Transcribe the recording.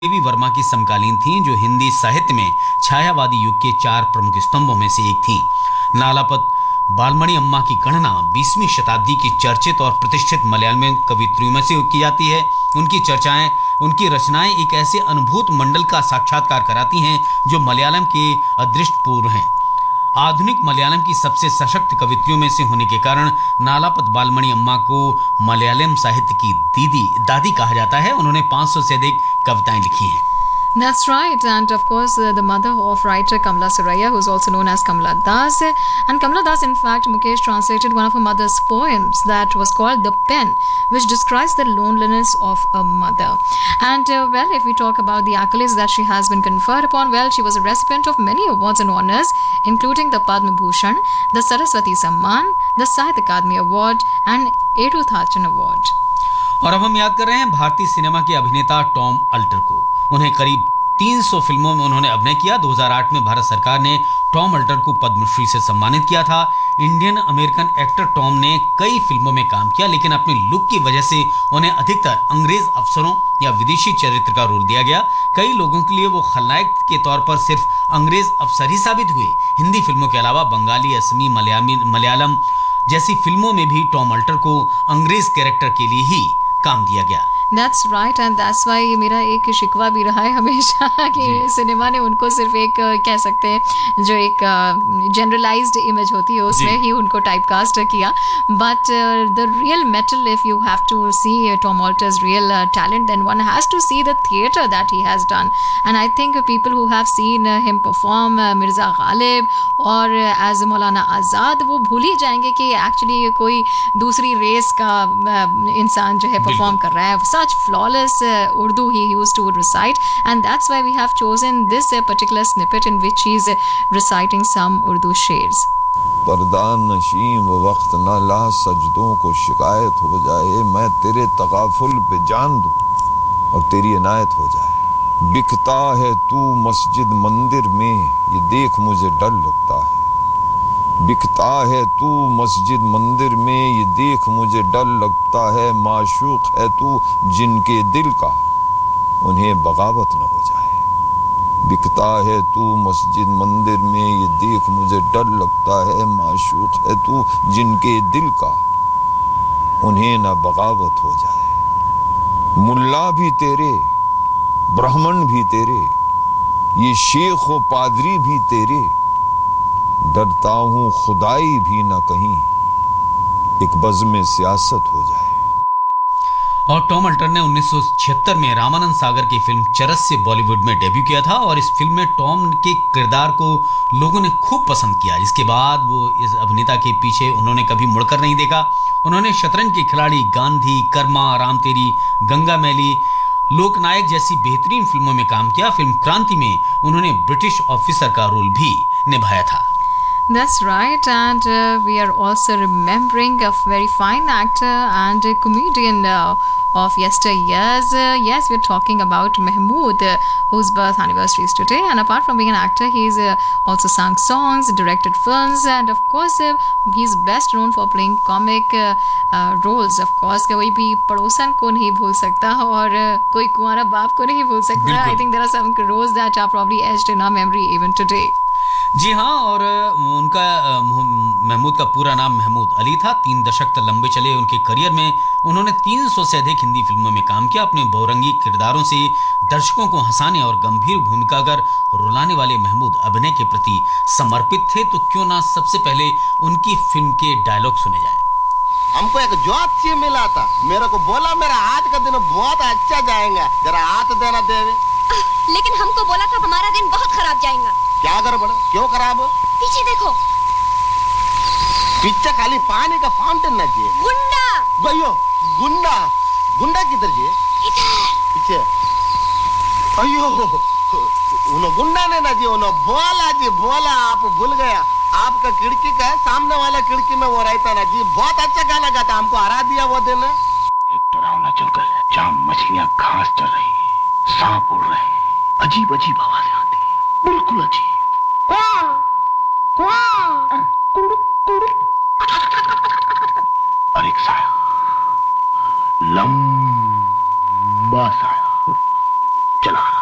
देवी वर्मा की समकालीन थीं, जो हिंदी साहित्य में छायावादी युग के 4 प्रमुख स्तंभों में से एक थीं। नालापत बालमणि अम्मा की गणना 20वीं शताब्दी की चर्चित और प्रतिष्ठित मलयालम कवित्रियों में से की जाती है। उनकी रचनाएं एक ऐसे अनुभूत मंडल का साक्षात्कार कराती हैं जो मलयालम के अदृष्टपूर्व हैं। आधुनिक मलयालम की सबसे सशक्त कवित्रियों में से होने के कारण नालापत बालमणि अम्मा को मलयालम साहित्य की दादी कहा जाता है। उन्होंने 500 से अधिक कविताएं लिखी हैं। That's right, and of course the mother of writer Kamala Suraya, who's also known as Kamala Das. And Kamala Das, in fact, Mukesh translated one of her mother's poems that was called The Pen, which describes the loneliness of a mother. And well, if we talk about the accolades that she has been conferred upon, well, she was a recipient of many awards and honors, including the Padma Bhushan, the Saraswati Samman, the Sahitya Akademi Award, and Edu Thachan Award. और अब हम याद कर रहे हैं भारतीय cinema के अभिनेता टॉम अल्टर को। उन्हें करीब 300 फिल्मों में उन्होंने अभिनय किया। 2008 में भारत सरकार ने टॉम अल्टर को पद्मश्री से सम्मानित किया था। इंडियन अमेरिकन एक्टर टॉम ने कई फिल्मों में काम किया, लेकिन अपने लुक की वजह से उन्हें अधिकतर अंग्रेज अफसरों या विदेशी चरित्र का रोल दिया गया। कई लोगों के लिए वो खलनायक के तौर पर सिर्फ अंग्रेज अफसर ही साबित हुए। हिंदी फिल्मों के अलावा बंगाली, असमी, मलयालम जैसी फिल्मों में भी टॉम अल्टर को अंग्रेज कैरेक्टर के लिए ही काम दिया गया। That's right, and that's why मेरा एक शिकवा भी रहा है हमेशा कि सिनेमा ने उनको सिर्फ एक कह सकते हैं जो एक जनरलाइज्ड इमेज होती है उसमें ही उनको टाइपकास्ट किया। But the real metal, if you have to C Tom altars real talent, then one has to see the theatre that he has done. And I think people who have seen him perform Mirza Ghalib और as मौलाना आज़ाद, वो भूल ही जाएंगे कि actually कोई दूसरी race का इंसान जो है परफॉर्म कर रहा है। Such flawless Urdu he used to recite, and that's why we have chosen this particular snippet in which he's reciting some Urdu shares. पर्दा नशीं वो वक्त न ला सजदों को शिकायत हो जाए, मैं तेरे तगाफुल पे जान दूं और तेरी इनायत हो जाए। बिकता है तू मस्जिद मंदिर में, ये देख मुझे डर लगता है। बिकता है तू मस्जिद मंदिर में, ये देख मुझे डर लगता है। माशूक है तू जिनके दिल का, उन्हें बगावत न हो जाए। बिकता है तू मस्जिद मंदिर में, ये देख मुझे डर लगता है। माशूक है तू जिनके दिल का, उन्हें न बगावत हो जाए। मुल्ला भी तेरे, ब्राह्मण भी तेरे, ये शेख व पादरी भी तेरे, डरता हूं खुदाई भी न कहीं एक बज़्म सियासत हो जाए। और टॉम अल्टर ने 1976 में रामानंद सागर की फिल्म चरस से बॉलीवुड में डेब्यू किया था और इस फिल्म में टॉम के किरदार को लोगों ने खूब पसंद किया। इसके बाद वो इस अभिनेता के पीछे उन्होंने कभी मुड़कर नहीं देखा। उन्होंने शतरंज के खिलाड़ी, गांधी, कर्मा, राम तेरी, गंगा मैली, लोकनायक जैसी बेहतरीन फिल्मों में काम किया। फिल्म क्रांति में उन्होंने ब्रिटिश ऑफिसर का रोल भी निभाया था। That's right, and we are also remembering a very fine actor and a comedian of yesteryears. Yes, we're talking about Mahmood, whose birth anniversary is today. And apart from being an actor, he's also sung songs, directed films, and of course, he's best known for playing comic roles. Of course, कोई भी पड़ोसन को नहीं भूल सकता और कोई कुंवारा बाप को नहीं भूल सकता. I think there are some roles that are probably etched in our memory even today. जी हाँ, और उनका महमूद का पूरा नाम महमूद अली था। 3 दशक तक लंबे चले उनके करियर में उन्होंने 300 से अधिक हिंदी फिल्मों में काम किया। अपने बहुरंगी किरदारों से दर्शकों को हंसाने और गंभीर भूमिका कर रुलाने वाले महमूद अभिनय के प्रति समर्पित थे। तो क्यों ना सबसे पहले उनकी फिल्म के डायलॉग सुने जाएं। हमको एक ज्योतिषी मिला था, मेरे को बोला मेरा आज का दिन बहुत अच्छा जाएगा, जरा हाथ देना देवे। लेकिन हमको बोला था हमारा दिन बहुत खराब जाएगा। क्या गड़बड़, क्यों खराब? पीछे देखो, पीछे खाली पानी का फाउंटेन ना जी। गुंडा भैया, गुंडा गुंडा किधर जी? इधर पीछे। अयो, उन्होंने गुंडा ने ना जी, उन्होंने बोला जी, बोला आप भूल गया। आपका खिड़की का है, सामने वाला खिड़की में वो रहता ना जी, बहुत अच्छा गाना गाता, हमको हरा दिया वो दिन। एक डरावना जंगल है जहाँ मछलियाँ घास चल रही, सांप उड़ रहे, अजीब अजीब आवाजें आती, बिल्कुल अजीब। और एक साया, लंबा साया।